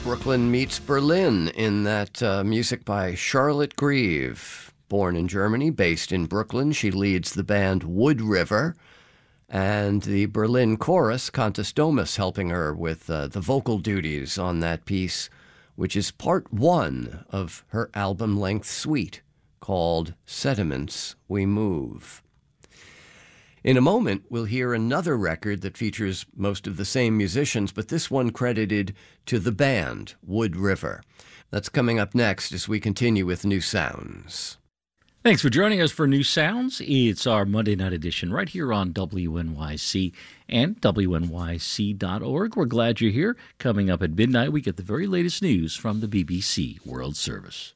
Brooklyn meets Berlin in that music by Charlotte Grieve. Born in Germany, based in Brooklyn, she leads the band Wood River, and the Berlin chorus, Cantus Domus, helping her with the vocal duties on that piece, which is part one of her album-length suite called Sediments We Move. In a moment, we'll hear another record that features most of the same musicians, but this one credited to the band, Wood River. That's coming up next as we continue with New Sounds. Thanks for joining us for New Sounds. It's our Monday night edition right here on WNYC and WNYC.org. We're glad you're here. Coming up at midnight, we get the very latest news from the BBC World Service.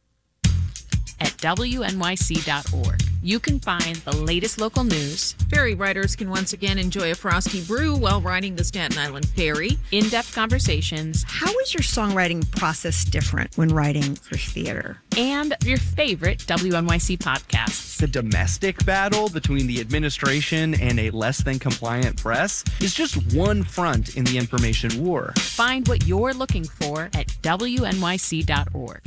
At WNYC.org, you can find the latest local news. Ferry riders can once again enjoy a frosty brew while riding the Staten Island Ferry. In-depth conversations. How is your songwriting process different when writing for theater? And your favorite WNYC podcasts. The domestic battle between the administration and a less than compliant press is just one front in the information war. Find what you're looking for at WNYC.org.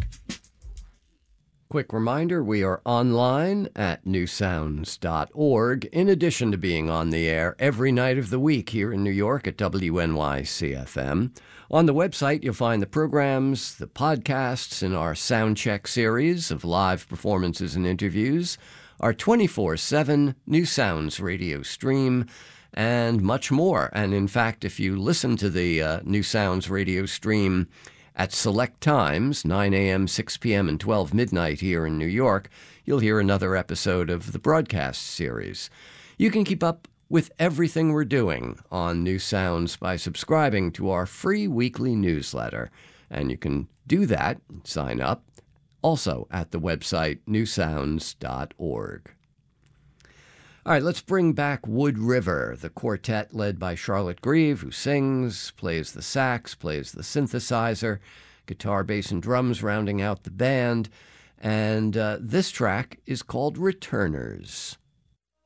Quick reminder, we are online at newsounds.org, in addition to being on the air every night of the week here in New York at WNYC-FM. On the website, you'll find the programs, the podcasts in our Soundcheck series of live performances and interviews, our 24/7 New Sounds radio stream, and much more. And in fact, if you listen to the New Sounds radio stream at select times, 9 a.m., 6 p.m., and 12 midnight here in New York, you'll hear another episode of the broadcast series. You can keep up with everything we're doing on New Sounds by subscribing to our free weekly newsletter. And you can do that, sign up, also at the website newsounds.org. All right, let's bring back Wood River, the quartet led by Charlotte Grieve, who sings, plays the sax, plays the synthesizer, guitar, bass, and drums rounding out the band. And this track is called Returners.